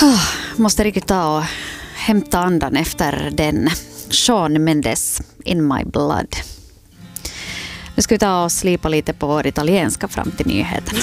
Måste riktigt ta och hämta andan efter den. Shawn Mendes, In My Blood. Nu ska vi ta och slipa lite på vår italienska fram till nyheterna.